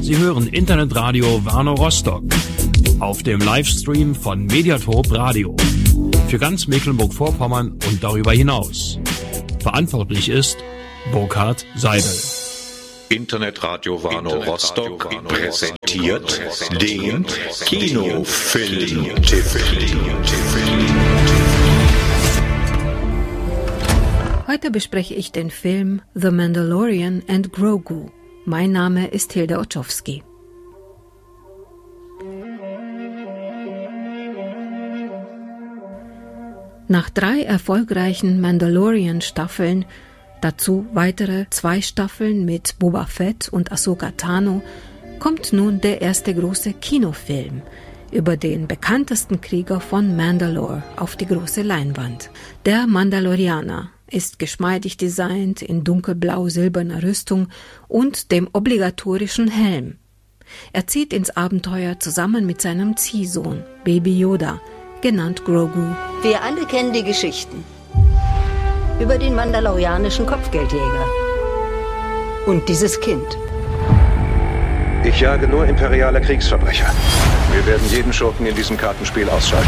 Sie hören Internetradio Warnow Rostock auf dem Livestream von Mediatop Radio für ganz Mecklenburg-Vorpommern und darüber hinaus. Verantwortlich ist Burkhard Seidel. Internetradio Warnow Rostock präsentiert den Kinofilm-Tipp. Heute bespreche ich den Film The Mandalorian and Grogu. Mein Name ist Hilda Otschowski. Nach 3 erfolgreichen Mandalorian-Staffeln, dazu weitere 2 Staffeln mit Boba Fett und Ahsoka Tano, kommt nun der erste große Kinofilm über den bekanntesten Krieger von Mandalore auf die große Leinwand. Der Mandalorianer ist geschmeidig designt in dunkelblau-silberner Rüstung und dem obligatorischen Helm. Er zieht ins Abenteuer zusammen mit seinem Ziehsohn, Baby Yoda, genannt Grogu. Wir alle kennen die Geschichten über den mandalorianischen Kopfgeldjäger und dieses Kind. Ich jage nur imperiale Kriegsverbrecher. Wir werden jeden Schurken in diesem Kartenspiel ausschalten.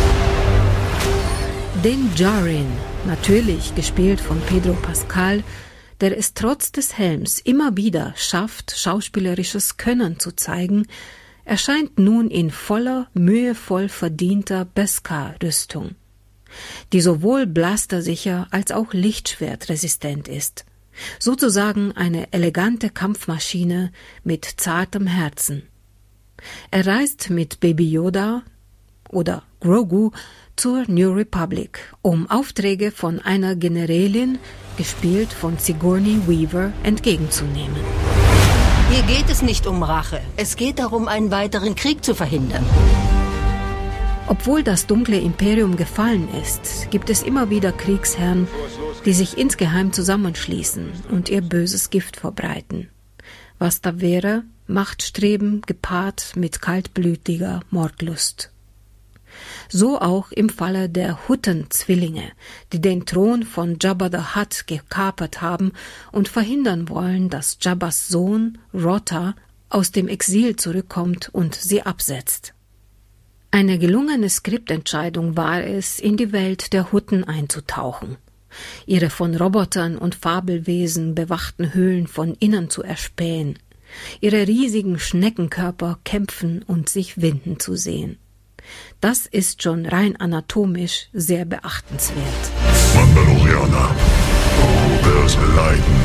Den Djarin, natürlich gespielt von Pedro Pascal, der es trotz des Helms immer wieder schafft, schauspielerisches Können zu zeigen, erscheint nun in voller, mühevoll verdienter Beskar-Rüstung, die sowohl blastersicher als auch lichtschwertresistent ist. Sozusagen eine elegante Kampfmaschine mit zartem Herzen. Er reist mit Baby Yoda oder Grogu zur New Republic, um Aufträge von einer Generälin, gespielt von Sigourney Weaver, entgegenzunehmen. Hier geht es nicht um Rache. Es geht darum, einen weiteren Krieg zu verhindern. Obwohl das dunkle Imperium gefallen ist, gibt es immer wieder Kriegsherren, die sich insgeheim zusammenschließen und ihr böses Gift verbreiten. Was da wäre, Machtstreben gepaart mit kaltblütiger Mordlust. So auch im Falle der Hutten-Zwillinge, die den Thron von Jabba the Hutt gekapert haben und verhindern wollen, dass Jabbas Sohn Rotta aus dem Exil zurückkommt und sie absetzt. Eine gelungene Skriptentscheidung war es, in die Welt der Hutten einzutauchen, ihre von Robotern und Fabelwesen bewachten Höhlen von innen zu erspähen, ihre riesigen Schneckenkörper kämpfen und sich winden zu sehen. Das ist schon rein anatomisch sehr beachtenswert. Mandalorianer, du wirst leiden.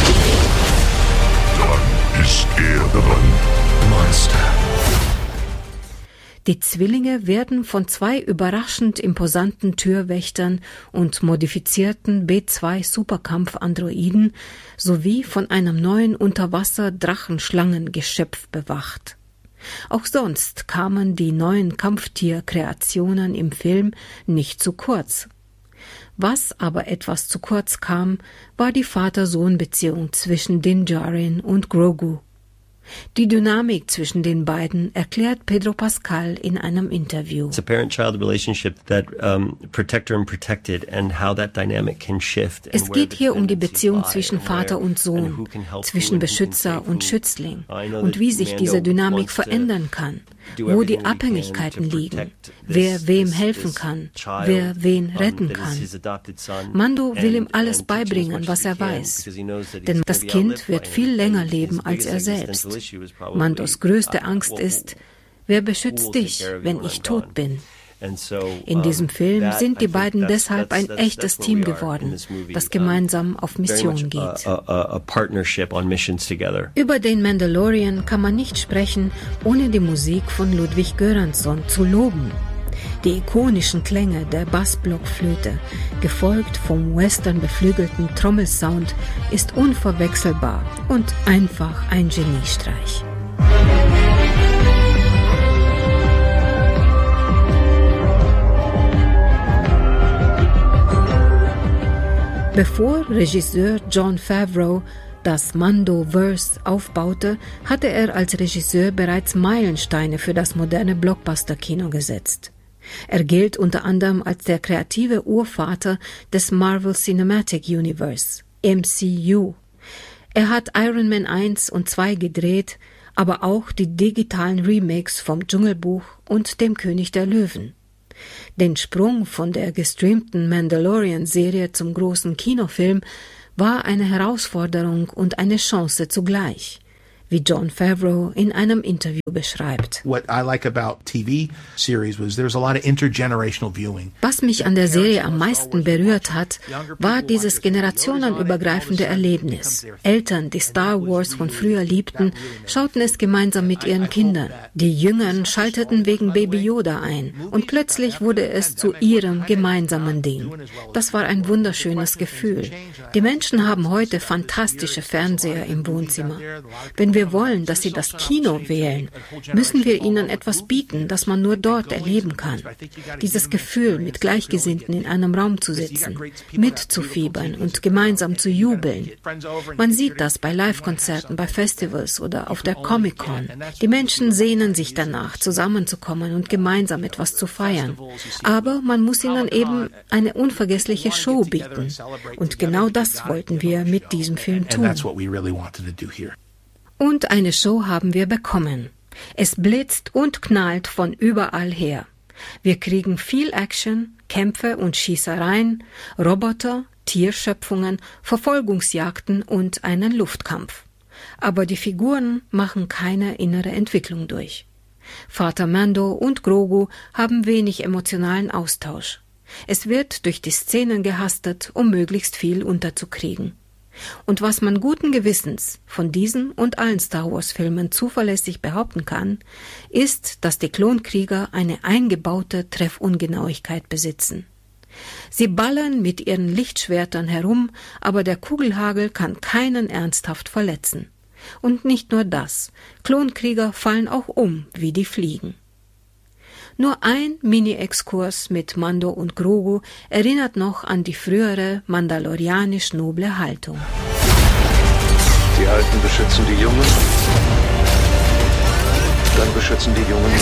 Dann ist er dran. Monster. Die Zwillinge werden von 2 überraschend imposanten Türwächtern und modifizierten B-2 Superkampf-Androiden sowie von einem neuen Unterwasser-Drachenschlangengeschöpf bewacht. Auch sonst kamen die neuen Kampftierkreationen im Film nicht zu kurz. Was aber etwas zu kurz kam, war die Vater-Sohn-Beziehung zwischen Din Djarin und Grogu. Die Dynamik zwischen den beiden erklärt Pedro Pascal in einem Interview. It's a parent-child relationship that protector and protected and how that dynamic can shift. Es geht hier um die Beziehung zwischen Vater und Sohn, zwischen Beschützer und Schützling und wie sich diese Dynamik verändern kann, wo die Abhängigkeiten liegen, wer wem helfen kann, wer wen retten kann. Mando will ihm alles beibringen, was er weiß, denn das Kind wird viel länger leben als er selbst. Mandos größte Angst ist, wer beschützt dich, wenn ich tot bin? In diesem Film sind die beiden deshalb ein echtes Team geworden, das gemeinsam auf Mission geht. Über den Mandalorian kann man nicht sprechen, ohne die Musik von Ludwig Göransson zu loben. Die ikonischen Klänge der Bassblockflöte, gefolgt vom western-beflügelten Trommelsound, ist unverwechselbar und einfach ein Geniestreich. Bevor Regisseur Jon Favreau das Mando-Verse aufbaute, hatte er als Regisseur bereits Meilensteine für das moderne Blockbuster-Kino gesetzt. Er gilt unter anderem als der kreative Urvater des Marvel Cinematic Universe, MCU. Er hat Iron Man 1 und 2 gedreht, aber auch die digitalen Remakes vom Dschungelbuch und dem König der Löwen. Den Sprung von der gestreamten Mandalorian-Serie zum großen Kinofilm war eine Herausforderung und eine Chance zugleich, wie Jon Favreau in einem Interview beschreibt. Was mich an der Serie am meisten berührt hat, war dieses generationenübergreifende Erlebnis. Eltern, die Star Wars von früher liebten, schauten es gemeinsam mit ihren Kindern. Die Jüngeren schalteten wegen Baby Yoda ein und plötzlich wurde es zu ihrem gemeinsamen Ding. Das war ein wunderschönes Gefühl. Die Menschen haben heute fantastische Fernseher im Wohnzimmer. Wenn wir wollen, dass sie das Kino wählen, müssen wir ihnen etwas bieten, das man nur dort erleben kann. Dieses Gefühl, mit Gleichgesinnten in einem Raum zu sitzen, mitzufiebern und gemeinsam zu jubeln. Man sieht das bei Live-Konzerten, bei Festivals oder auf der Comic-Con. Die Menschen sehnen sich danach, zusammenzukommen und gemeinsam etwas zu feiern. Aber man muss ihnen eben eine unvergessliche Show bieten. Und genau das wollten wir mit diesem Film tun. Und eine Show haben wir bekommen. Es blitzt und knallt von überall her. Wir kriegen viel Action, Kämpfe und Schießereien, Roboter, Tierschöpfungen, Verfolgungsjagden und einen Luftkampf. Aber die Figuren machen keine innere Entwicklung durch. Vater Mando und Grogu haben wenig emotionalen Austausch. Es wird durch die Szenen gehastet, um möglichst viel unterzukriegen. Und was man guten Gewissens von diesen und allen Star-Wars-Filmen zuverlässig behaupten kann, ist, dass die Klonkrieger eine eingebaute Treffungenauigkeit besitzen. Sie ballern mit ihren Lichtschwertern herum, aber der Kugelhagel kann keinen ernsthaft verletzen. Und nicht nur das, Klonkrieger fallen auch um wie die Fliegen. Nur ein Mini-Exkurs mit Mando und Grogu erinnert noch an die frühere mandalorianisch-noble Haltung. Die Alten beschützen die Jungen, dann beschützen die Jungen.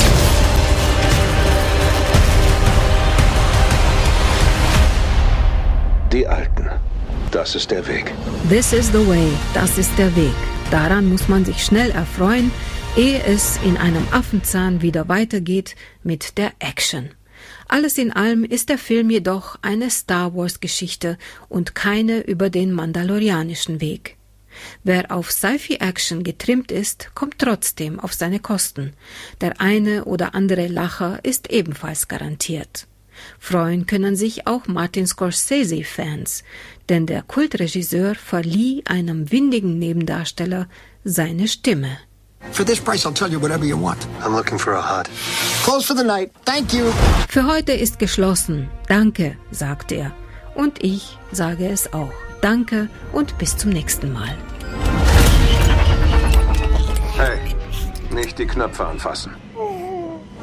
Die Alten. Das ist der Weg. This is the way. Das ist der Weg. Daran muss man sich schnell erfreuen, ehe es in einem Affenzahn wieder weitergeht mit der Action. Alles in allem ist der Film jedoch eine Star-Wars-Geschichte und keine über den mandalorianischen Weg. Wer auf Sci-Fi-Action getrimmt ist, kommt trotzdem auf seine Kosten. Der eine oder andere Lacher ist ebenfalls garantiert. Freuen können sich auch Martin Scorsese-Fans, denn der Kultregisseur verlieh einem windigen Nebendarsteller seine Stimme. For this price, I'll tell you whatever you want. I'm looking for a hut. Close for the night. Thank you. Für heute ist geschlossen. Danke, sagt er. Und ich sage es auch. Danke und bis zum nächsten Mal. Hey, nicht die Knöpfe anfassen.